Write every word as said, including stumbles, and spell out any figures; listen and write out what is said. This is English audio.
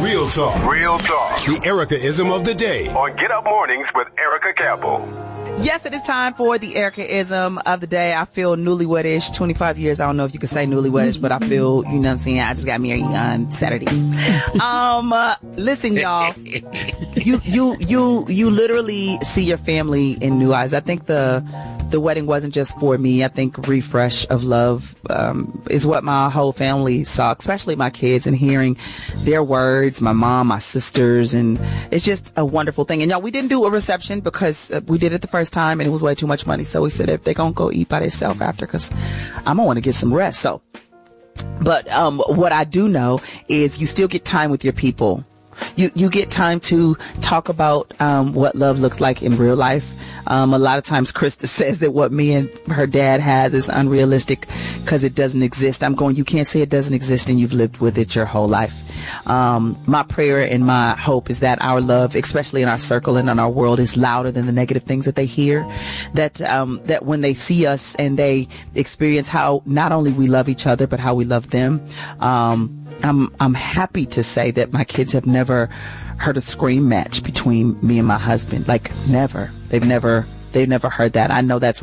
Real talk. Real talk. The Erica-ism of the day. On Get Up Mornings with Erica Campbell. Yes, it is time for the Erica-ism of the day. I feel newlywed-ish, twenty-five years. I don't know if you can say newlywed-ish, but I feel, you know what I'm saying, I just got married on Saturday. Um, uh, listen, y'all, you, you, you, you literally see your family in new eyes. I think the, the wedding wasn't just for me. I think refresh of love, um, is what my whole family saw, especially my kids, and hearing their words, my mom, my sisters, and it's just a wonderful thing. And y'all, we didn't do a reception because uh, we did it the first time and it was way too much money. So we said if they're going to go eat by themselves after, because I'm going to want to get some rest. So, but um, what I do know is you still get time with your people. You you get time to talk about um, what love looks like in real life. Um, a lot of times Krista says that what me and her dad has is unrealistic because it doesn't exist. I'm going, you can't say it doesn't exist and you've lived with it your whole life. Um, my prayer and my hope is that our love, especially in our circle and in our world, is louder than the negative things that they hear. That um, that when they see us and they experience how not only we love each other, but how we love them. Um, I'm I'm happy to say that my kids have never heard a scream match between me and my husband. Like never. They've never they've never heard that. I know that's